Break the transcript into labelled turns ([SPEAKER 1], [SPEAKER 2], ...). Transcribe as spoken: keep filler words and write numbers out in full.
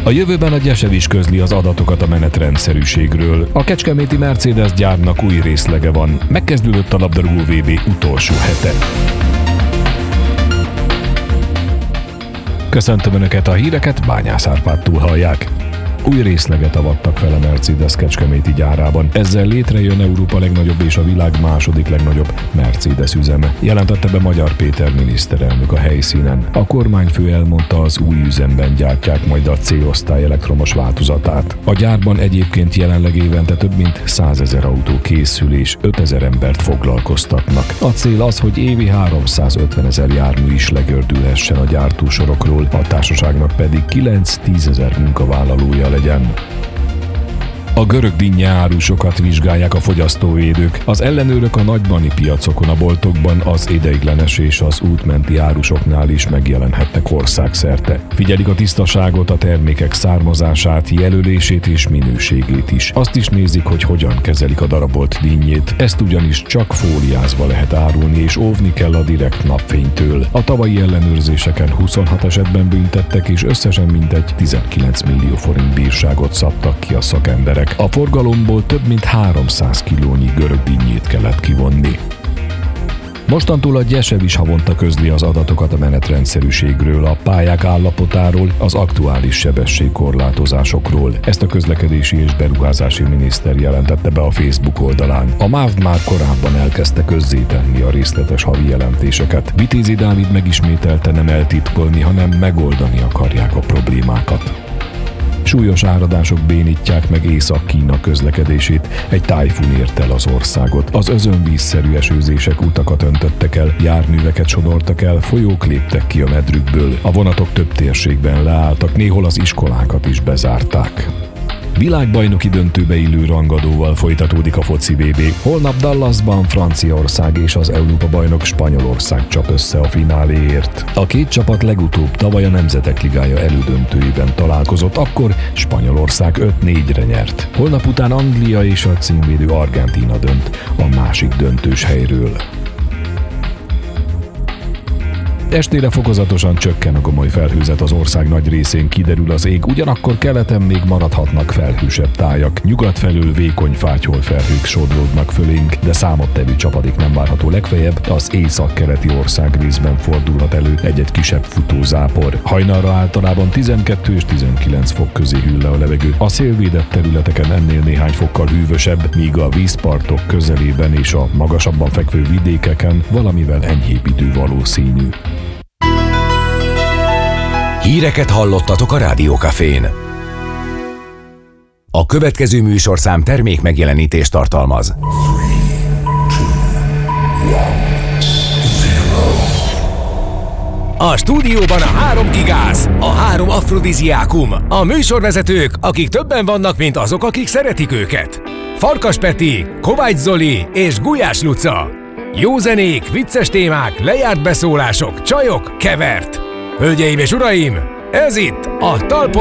[SPEAKER 1] A jövőben a Gyesev is közli az adatokat a menetrendszerűségről. A kecskeméti Mercedes gyárnak új részlege van. Megkezdődött a labdarúgó vé bé utolsó hete. Köszöntöm Önöket, a híreket Bányász Árpádtól hallják. Új részleget avattak fel a Mercedes kecskeméti gyárában. Ezzel létrejön Európa legnagyobb és a világ második legnagyobb Mercedes üzeme, jelentette be Magyar Péter miniszterelnök a helyszínen. A kormányfő elmondta, az új üzemben gyártják majd a C-osztály elektromos változatát. A gyárban egyébként jelenleg évente több mint százezer autó készül és ötezer embert foglalkoztatnak. A cél az, hogy évi háromszázötvenezer jármű is legördülhessen a gyártósorokról, a társaságnak pedig kilenc-tízezer munkavállalója legyen. A görög dinnye árusokat vizsgálják a fogyasztóvédők. Az ellenőrök a nagybani piacokon, a boltokban, az ideiglenes és az útmenti árusoknál is megjelenhetnek országszerte. Figyelik a tisztaságot, a termékek származását, jelölését és minőségét is. Azt is nézik, hogy hogyan kezelik a darabolt dinnyét. Ezt ugyanis csak fóliázva lehet árulni, és óvni kell a direkt napfénytől. A tavalyi ellenőrzéseken huszonhat esetben büntettek, és összesen mintegy tizenkilenc millió forint bírságot szabtak ki a szakemberek. A forgalomból több mint háromszáz kilónyi görög dinnyét kellett kivonni. Mostantól a Gyesev is havonta közli az adatokat a menetrendszerűségről, a pályák állapotáról, az aktuális sebességkorlátozásokról. Ezt a közlekedési és beruházási miniszter jelentette be a Facebook oldalán. A MÁV már korábban elkezdte közzétenni a részletes havi jelentéseket. Vitézi Dávid megismételte, nem eltitkolni, hanem megoldani akarják a problémákat. Súlyos áradások bénítják meg Észak-Kína közlekedését, egy tájfun ért el az országot. Az özönvízszerű esőzések utakat öntöttek el, járműveket sodortak el, folyók léptek ki a medrükből. A vonatok több térségben leálltak, néhol az iskolákat is bezárták. Világbajnoki döntőbe illő rangadóval folytatódik a foci vé bé. Holnap Dallasban Franciaország és az Európa-bajnok Spanyolország csap össze a fináléért. A két csapat legutóbb tavaly a Nemzetek Ligája elődöntőjében találkozott, akkor Spanyolország öt négyre nyert. Holnap után Anglia és a címvédő Argentína dönt a másik döntős helyről. Estére fokozatosan csökken a gomoly felhőzet, az ország nagy részén kiderül az ég, ugyanakkor keleten még maradhatnak felhősebb tájak. Nyugat felől vékony fátyol felhők sodródnak fölénk, de számottevő csapadék nem várható, legfeljebb az északkeleti ország részben fordulhat elő egy-egy kisebb futózápor. Hajnalra általában tizenkét és tizenkilenc fok közé hűl le a levegő. A szélvédett területeken ennél néhány fokkal hűvösebb, míg a vízpartok közelében és a magasabban fekvő vidékeken valamivel enyhébb idő valószínű.
[SPEAKER 2] Híreket hallottatok a Rádió Cafén. A következő műsorszám termék megjelenítést tartalmaz. A stúdióban a három gigász, a három afrodiziákum, a műsorvezetők, akik többen vannak, mint azok, akik szeretik őket. Farkas Peti, Kovács Zoli és Gulyás Luca. Jó zenék, vicces témák, lejárt beszólások, csajok, kevert. Hölgyeim és uraim, ez itt a Talpon